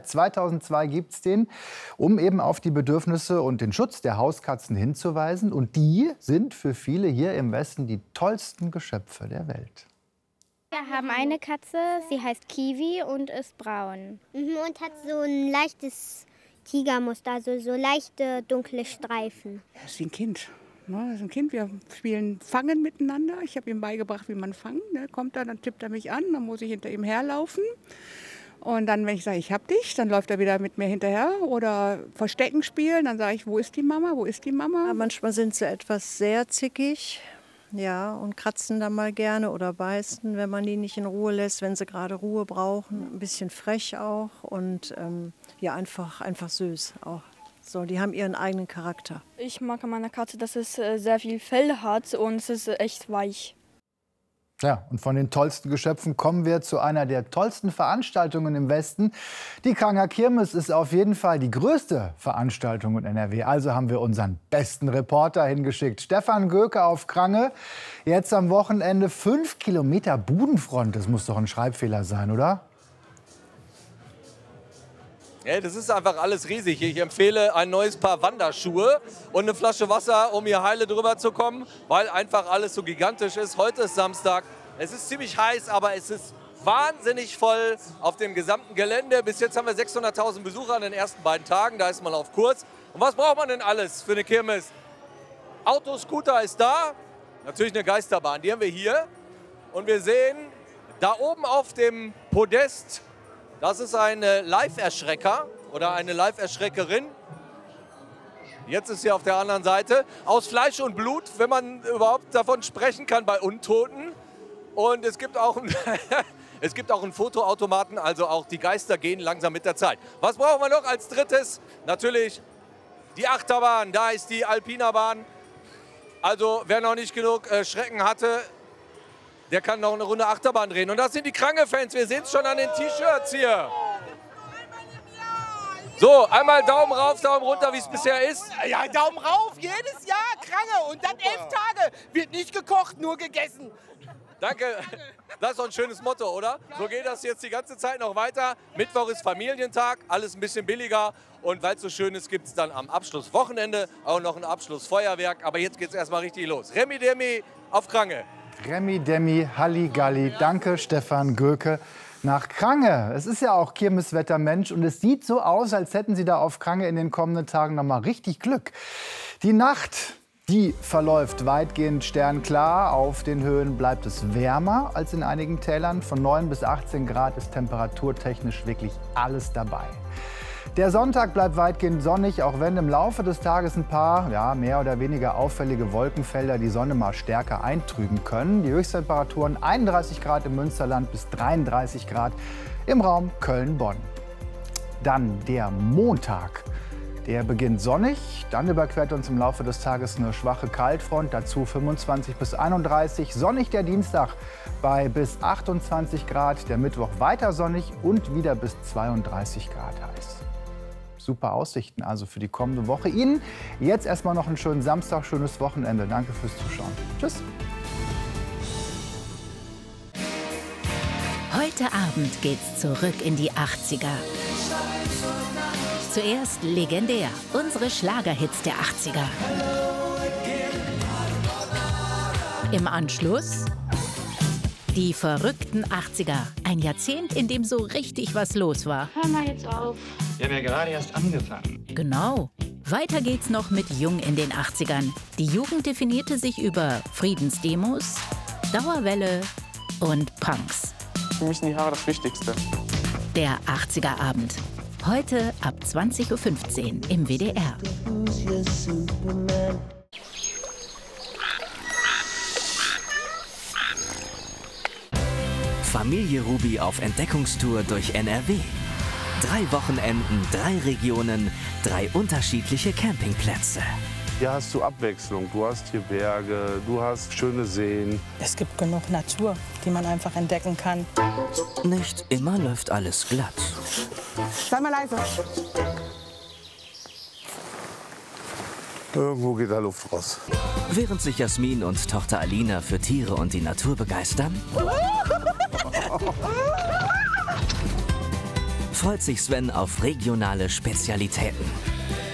Seit 2002 gibt es den, um eben auf die Bedürfnisse und den Schutz der Hauskatzen hinzuweisen. Und die sind für viele hier im Westen die tollsten Geschöpfe der Welt. Wir haben eine Katze, sie heißt Kiwi und ist braun. Und hat so ein leichtes Tigermuster, also so leichte dunkle Streifen. Das ist wie ein Kind. Das ist ein Kind. Wir spielen Fangen miteinander. Ich habe ihm beigebracht, wie man fangt. Der kommt da, dann tippt er mich an, dann muss ich hinter ihm herlaufen. Und dann, wenn ich sage, ich hab dich, dann läuft er wieder mit mir hinterher. Oder Verstecken spielen, dann sage ich, wo ist die Mama, wo ist die Mama? Ja, manchmal sind sie etwas sehr zickig. Ja, und kratzen dann mal gerne oder beißen, wenn man die nicht in Ruhe lässt, wenn sie gerade Ruhe brauchen. Ein bisschen frech auch und ja, einfach süß auch. So, die haben ihren eigenen Charakter. Ich mag an meiner Katze, dass es sehr viel Fell hat und es ist echt weich. Ja, und von den tollsten Geschöpfen kommen wir zu einer der tollsten Veranstaltungen im Westen. Die Kranger Kirmes ist auf jeden Fall die größte Veranstaltung in NRW. Also haben wir unseren besten Reporter hingeschickt. Stefan Göke auf Krange. Jetzt am Wochenende 5 Kilometer Budenfront. Das muss doch ein Schreibfehler sein, oder? Ja, das ist einfach alles riesig. Ich empfehle ein neues Paar Wanderschuhe und eine Flasche Wasser, um hier heile drüber zu kommen, weil einfach alles so gigantisch ist. Heute ist Samstag. Es ist ziemlich heiß, aber es ist wahnsinnig voll auf dem gesamten Gelände. Bis jetzt haben wir 600.000 Besucher an den ersten beiden Tagen. Da ist man auf Kurs. Und was braucht man denn alles für eine Kirmes? Auto, Scooter ist da. Natürlich eine Geisterbahn. Die haben wir hier. Und wir sehen da oben auf dem Podest, das ist ein Live-Erschrecker oder eine Live-Erschreckerin. Jetzt ist sie auf der anderen Seite. Aus Fleisch und Blut, wenn man überhaupt davon sprechen kann, bei Untoten. Und es gibt auch einen Fotoautomaten, also auch die Geister gehen langsam mit der Zeit. Was brauchen wir noch als drittes? Natürlich die Achterbahn, da ist die Alpina-Bahn. Also wer noch nicht genug Schrecken hatte, der kann noch eine Runde Achterbahn drehen. Und das sind die Krange-Fans. Wir sehen es schon an den T-Shirts hier. So, einmal Daumen rauf, Daumen runter, wie es bisher ist. Ja, Daumen rauf, jedes Jahr Krange. Und dann 11 Tage. Wird nicht gekocht, nur gegessen. Danke. Das ist doch ein schönes Motto, oder? So geht das jetzt die ganze Zeit noch weiter. Mittwoch ist Familientag, alles ein bisschen billiger. Und weil es so schön ist, gibt es dann am Abschlusswochenende auch noch ein Abschlussfeuerwerk. Aber jetzt geht es erstmal richtig los. Remi Demi auf Krange. Remi Demi Halligalli. Danke, Stefan Göke. Nach Krange. Es ist ja auch Kirmeswetter, Mensch. Und es sieht so aus, als hätten Sie da auf Krange in den kommenden Tagen noch mal richtig Glück. Die Nacht, die verläuft weitgehend sternklar. Auf den Höhen bleibt es wärmer als in einigen Tälern. Von 9 bis 18 Grad ist temperaturtechnisch wirklich alles dabei. Der Sonntag bleibt weitgehend sonnig, auch wenn im Laufe des Tages ein paar mehr oder weniger auffällige Wolkenfelder die Sonne mal stärker eintrüben können. Die Höchsttemperaturen 31 Grad im Münsterland bis 33 Grad im Raum Köln-Bonn. Dann der Montag. Der beginnt sonnig, dann überquert uns im Laufe des Tages eine schwache Kaltfront, dazu 25 bis 31. Sonnig der Dienstag bei bis 28 Grad, der Mittwoch weiter sonnig und wieder bis 32 Grad heiß. Super Aussichten also für die kommende Woche. Ihnen jetzt erstmal noch einen schönen Samstag, schönes Wochenende. Danke fürs Zuschauen. Tschüss. Heute Abend geht's zurück in die 80er. Zuerst legendär, unsere Schlagerhits der 80er. Im Anschluss die verrückten 80er. Ein Jahrzehnt, in dem so richtig was los war. Hör mal jetzt auf. Wir haben ja gerade erst angefangen. Genau. Weiter geht's noch mit Jung in den 80ern. Die Jugend definierte sich über Friedensdemos, Dauerwelle und Punks. Für mich sind die Haare das Wichtigste. Der 80er-Abend. Heute ab 20:15 Uhr im WDR. Familie Ruby auf Entdeckungstour durch NRW. 3 Wochenenden, 3 Regionen, 3 unterschiedliche Campingplätze. Hier hast du Abwechslung, du hast hier Berge, du hast schöne Seen. Es gibt genug Natur, die man einfach entdecken kann. Nicht immer läuft alles glatt. Sei mal leise. Irgendwo geht da Luft raus. Während sich Jasmin und Tochter Alina für Tiere und die Natur begeistern, freut sich Sven auf regionale Spezialitäten.